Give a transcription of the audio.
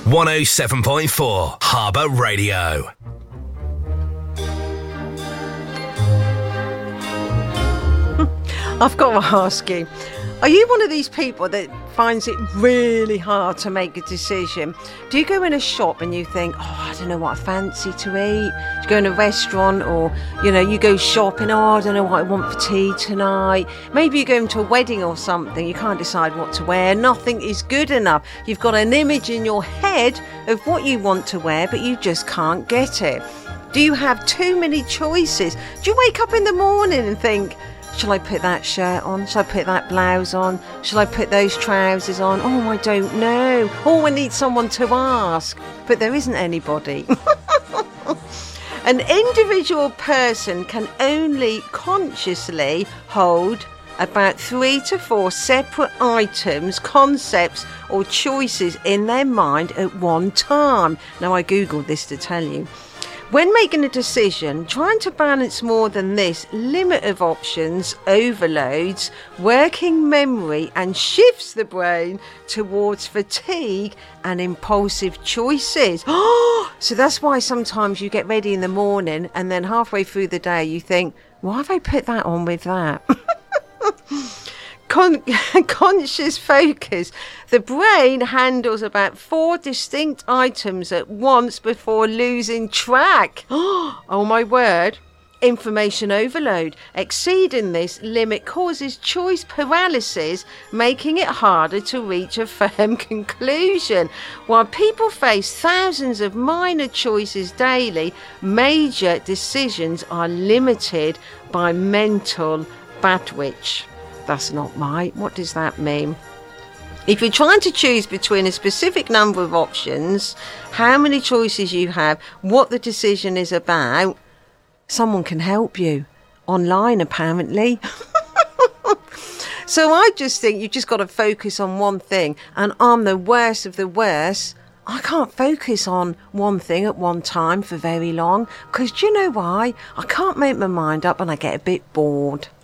107.4 Harbour Radio. I've got to ask you, are you one of these people that finds it really hard to make a decision? Do you go in a shop and you think, I don't know what I fancy to eat? Do you go in a restaurant, or, you go shopping, I don't know what I want for tea tonight. Maybe you're going to a wedding or something, you can't decide what to wear, nothing is good enough. You've got an image in your head of what you want to wear, but you just can't get it. Do you have too many choices? Do you wake up in the morning and think, shall I put that shirt on? Shall I put that blouse on? Shall I put those trousers on? Oh, I don't know. Oh, I need someone to ask. But there isn't anybody. An individual person can only consciously hold about 3 to 4 separate items, concepts or choices in their mind at one time. Now, I googled this to tell you. When making a decision, trying to balance more than this limit of options overloads working memory and shifts the brain towards fatigue and impulsive choices. So that's why sometimes you get ready in the morning and then halfway through the day you think, why have I put that on with that? Conscious focus. The brain handles about 4 distinct items at once before losing track. Oh my word. Information overload. Exceeding this limit causes choice paralysis, making it harder to reach a firm conclusion. While people face thousands of minor choices daily, major decisions are limited by mental bandwidth. That's not right. What does that mean? If you're trying to choose between a specific number of options, how many choices you have, what the decision is about, someone can help you online, apparently. So I just think you've just got to focus on one thing. And I'm the worst of the worst. I can't focus on one thing at one time for very long. Because do you know why? I can't make my mind up and I get a bit bored.